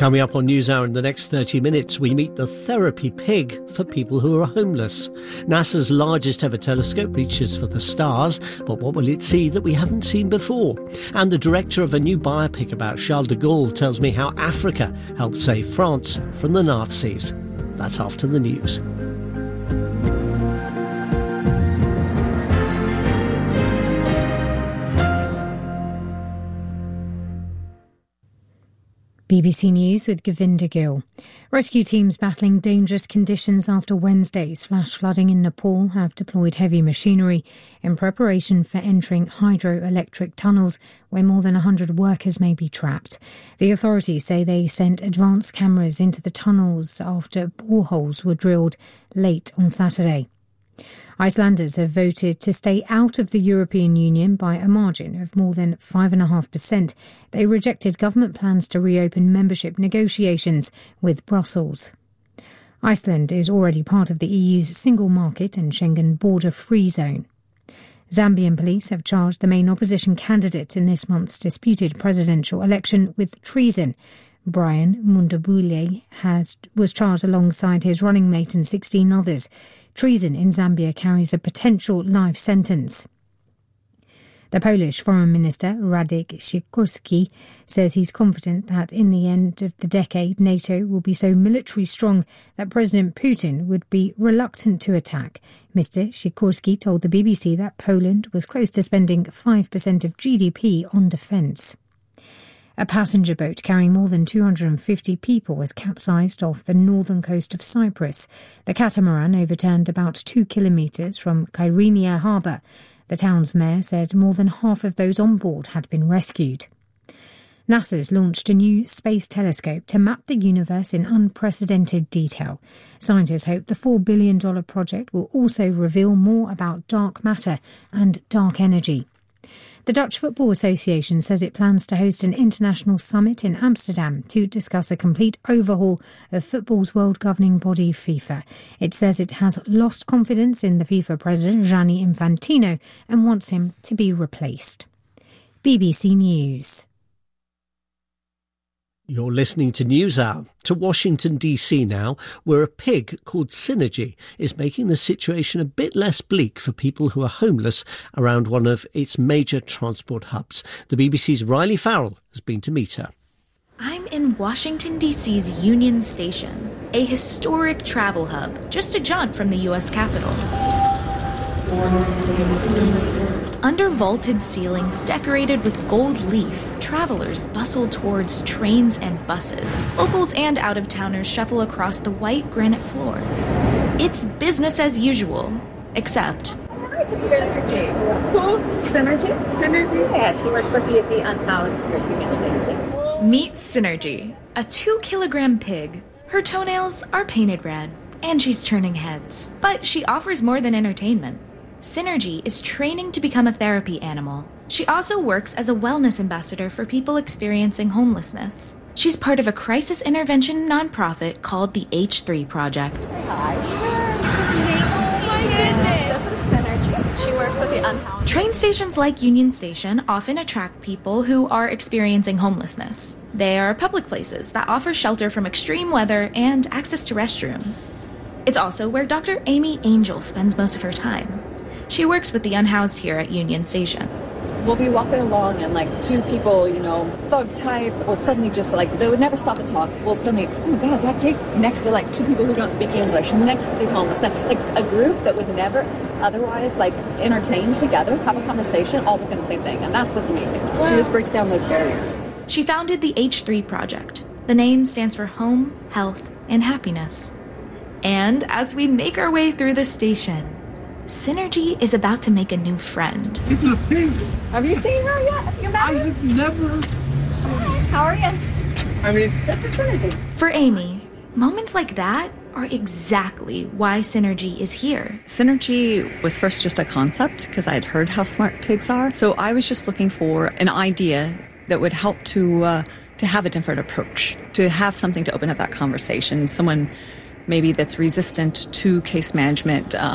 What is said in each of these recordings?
Coming up on NewsHour in the next 30 minutes, we meet the therapy pig for people who are homeless. NASA's largest ever telescope reaches for the stars, but what will it see that we haven't seen before? And the director of a new biopic about Charles de Gaulle tells me how Africa helped save France from the Nazis. That's after the news. BBC News with Govinda Gill. Rescue teams battling dangerous conditions after Wednesday's flash flooding in Nepal have deployed heavy machinery in preparation for entering hydroelectric tunnels where more than 100 workers may be trapped. The authorities say they sent advanced cameras into the tunnels after boreholes were drilled late on Saturday. Icelanders have voted to stay out of the European Union by a margin of more than 5.5%. They rejected government plans to reopen membership negotiations with Brussels. Iceland is already part of the EU's single market and Schengen border-free zone. Zambian police have charged the main opposition candidate in this month's disputed presidential election with treason. Brian Mundabule was charged alongside his running mate and 16 others. Treason in Zambia carries a potential life sentence. The Polish Foreign Minister, Radek Sikorski, says he's confident that in the end of the decade, NATO will be so military strong that President Putin would be reluctant to attack. Mr. Sikorski told the BBC that Poland was close to spending 5% of GDP on defence. A passenger boat carrying more than 250 people was capsized off the northern coast of Cyprus. The catamaran overturned about 2 kilometres from Kyrenia harbour. The town's mayor said more than half of those on board had been rescued. NASA's launched a new space telescope to map the universe in unprecedented detail. Scientists hope the $4 billion project will also reveal more about dark matter and dark energy. The Dutch Football Association says it plans to host an international summit in Amsterdam to discuss a complete overhaul of football's world governing body, FIFA. It says it has lost confidence in the FIFA president, Gianni Infantino, and wants him to be replaced. BBC News. You're listening to NewsHour. To Washington, D.C. now, where a pig called Synergy is making the situation a bit less bleak for people who are homeless around one of its major transport hubs. The BBC's Riley Farrell has been to meet her. I'm in Washington, D.C.'s Union Station, a historic travel hub, just a jaunt from the U.S. Capitol. Under vaulted ceilings decorated with gold leaf, travelers bustle towards trains and buses. Locals and out-of-towners shuffle across the white granite floor. It's business as usual, except... Hi, this is Synergy. Who? Synergy? Synergy? Yeah, she works with the unhoused here at Union Station. Meet Synergy, a 2-kilogram pig. Her toenails are painted red, and she's turning heads. But she offers more than entertainment. Synergy is training to become a therapy animal. She also works as a wellness ambassador for people experiencing homelessness. She's part of a crisis intervention nonprofit called the H3 Project. Hi. Oh my goodness. This is Synergy. She works with the unhoused. Train stations like Union Station often attract people who are experiencing homelessness. They are public places that offer shelter from extreme weather and access to restrooms. It's also where Dr. Amy Angel spends most of her time. She works with the unhoused here at Union Station. We'll be walking along and two people, thug type, will suddenly just they would never stop to talk. We'll suddenly, oh my God, is that pig? Next to 2 people who don't speak English, next to the homeless. A group that would never otherwise entertain together, have a conversation, all looking the same thing. And that's what's amazing. Wow. She just breaks down those barriers. She founded the H3 Project. The name stands for Home, Health, and Happiness. And as we make our way through the station, Synergy is about to make a new friend. It's a pig. Have you seen her yet? Have you met her? I have never seen her. How are you? This is Synergy. For Amy, moments like that are exactly why Synergy is here. Synergy was first just a concept because I had heard how smart pigs are. So I was just looking for an idea that would help to have a different approach, to have something to open up that conversation. Someone maybe that's resistant to case management,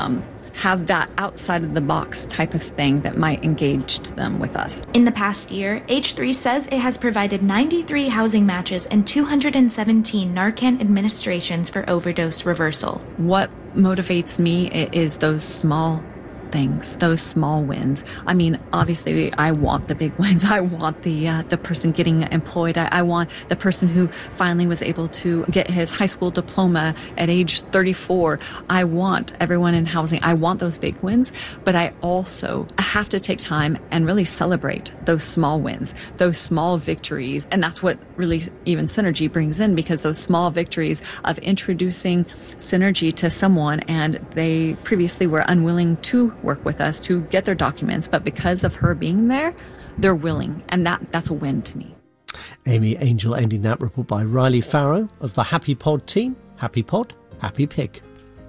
have that outside of the box type of thing that might engage them with us. In the past year, H3 says it has provided 93 housing matches and 217 Narcan administrations for overdose reversal. What motivates me is those small things, those small wins. I mean, obviously, I want the big wins. I want the person getting employed. I want the person who finally was able to get his high school diploma at age 34. I want everyone in housing. I want those big wins, but I also have to take time and really celebrate those small wins, those small victories. And that's what really even Synergy brings in, because those small victories of introducing Synergy to someone and they previously were unwilling to work with us to get their documents, but because of her being there, they're willing, and that's a win to me. Amy Angel ending that report by Riley Farrow of the Happy Pod team. Happy Pod, Happy Pig.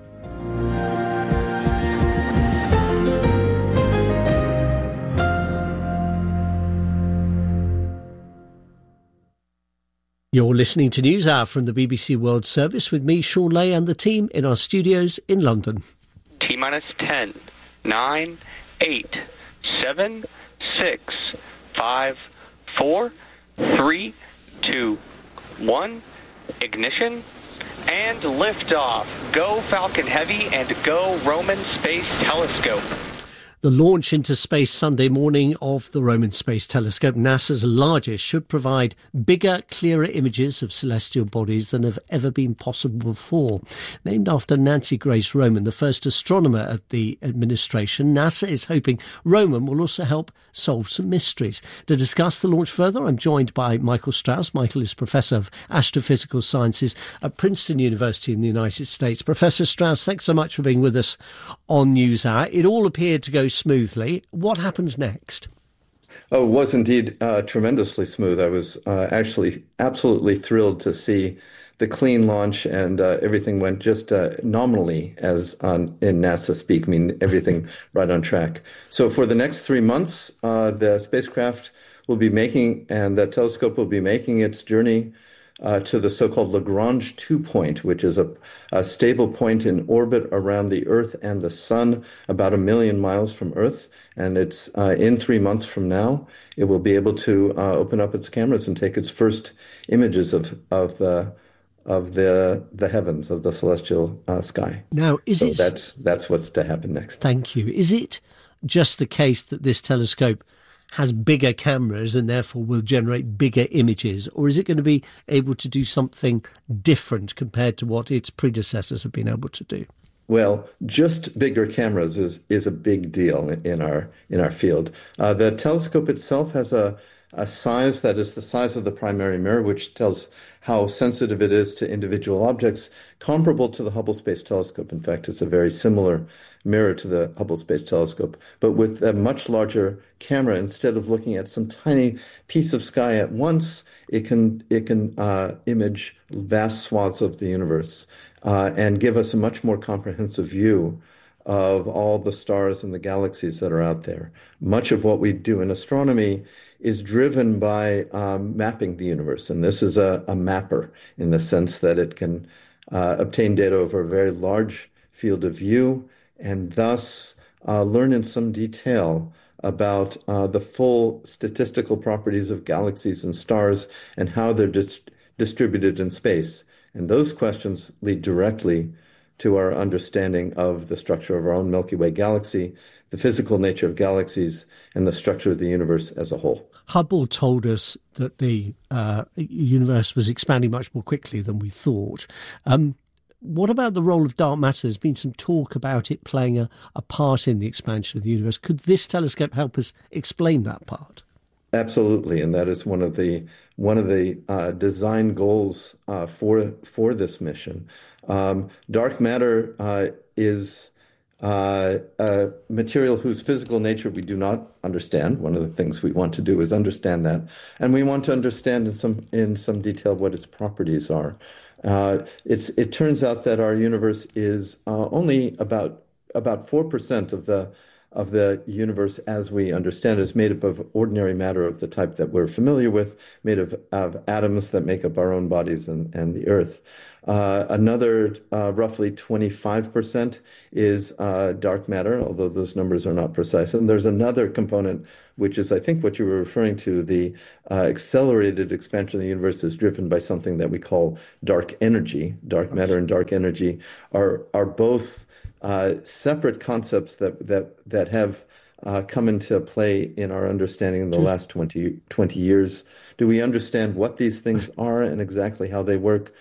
You're listening to NewsHour from the BBC World Service with me, Sean Lay, and the team in our studios in London. T-minus 10, 9, 8, 7, 6, 5, 4, 3, 2, 1, ignition, and liftoff. Go Falcon Heavy and go Roman Space Telescope. The launch into space Sunday morning of the Roman Space Telescope, NASA's largest, should provide bigger, clearer images of celestial bodies than have ever been possible before. Named after Nancy Grace Roman, the first astronomer at the administration, NASA is hoping Roman will also help solve some mysteries. To discuss the launch further, I'm joined by Michael Strauss. Michael is Professor of Astrophysical Sciences at Princeton University in the United States. Professor Strauss, thanks so much for being with us on NewsHour. It all appeared to go smoothly. What happens next? Oh, it was indeed tremendously smooth. I was actually absolutely thrilled to see the clean launch, and everything went just nominally, as in NASA speak, I mean everything right on track. So for the next 3 months, the spacecraft will be making, and the telescope will be making its journey to the so-called Lagrange 2 point, which is a stable point in orbit around the Earth and the Sun, about 1 million miles from Earth. And it's in 3 months from now, it will be able to open up its cameras and take its first images of the heavens, of the celestial sky. Now, that's what's to happen next. Thank you. Is it just the case that this telescope has bigger cameras and therefore will generate bigger images, or is it going to be able to do something different compared to what its predecessors have been able to do? Well, just bigger cameras is a big deal in our field. The telescope itself has a size that is the size of the primary mirror, which tells how sensitive it is to individual objects, comparable to the Hubble Space Telescope. In fact, it's a very similar mirror to the Hubble Space Telescope, but with a much larger camera. Instead of looking at some tiny piece of sky at once, it can image vast swaths of the universe and give us a much more comprehensive view of all the stars and the galaxies that are out there. Much of what we do in astronomy is driven by mapping the universe, and this is a mapper in the sense that it can obtain data over a very large field of view and thus learn in some detail about the full statistical properties of galaxies and stars and how they're distributed in space. And those questions lead directly to our understanding of the structure of our own Milky Way galaxy, the physical nature of galaxies, and the structure of the universe as a whole. Hubble told us that the universe was expanding much more quickly than we thought. What about the role of dark matter? There's been some talk about it playing a part in the expansion of the universe. Could this telescope help us explain that part? Absolutely, and that is one of the design goals for this mission. Dark matter is a material whose physical nature we do not understand. One of the things we want to do is understand that, and we want to understand in some detail what its properties are. It turns out that our universe is only about 4% of of the universe as we understand it is made up of ordinary matter of the type that we're familiar with, made of atoms that make up our own bodies and the Earth. Another roughly 25% is dark matter, although those numbers are not precise. And there's another component, which is, I think, what you were referring to. The accelerated expansion of the universe is driven by something that we call dark energy. Dark matter and dark energy are both separate concepts that have come into play in our understanding in the last 20 years. Do we understand what these things are and exactly how they work?